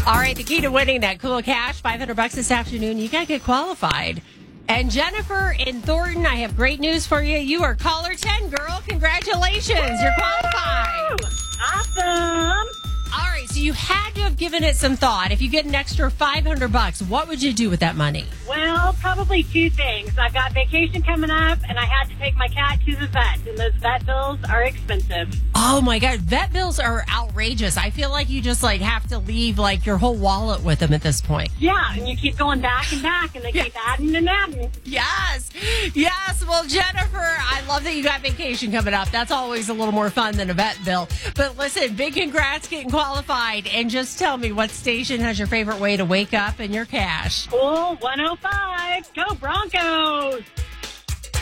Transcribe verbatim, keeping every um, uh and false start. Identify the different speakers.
Speaker 1: All right, the key to winning that cool cash, five hundred bucks this afternoon, you got to get qualified. And Jennifer in Thornton, I have great news for you. You are caller ten, girl. Congratulations. Woo! You're qualified.
Speaker 2: Awesome.
Speaker 1: All right, so you had to have given it some thought. If you get an extra five hundred bucks, what would you do with that money?
Speaker 2: Well, probably two things. I've got vacation coming up, and I had to take my cat to the vet, and those vet bills are expensive.
Speaker 1: Oh, my God. Vet bills are outrageous. I feel like you just, like, have to leave, like, your whole wallet with them at this point.
Speaker 2: Yeah, and you keep going back and back, and they
Speaker 1: Yeah.
Speaker 2: keep adding and adding.
Speaker 1: Yes. Yes. Well, Jennifer, I love that you got vacation coming up. That's always a little more fun than a vet bill. But listen, big congrats getting qualified. And just tell me, what station has your favorite way to wake up and your cash?
Speaker 2: Cool, one oh five. Go Broncos.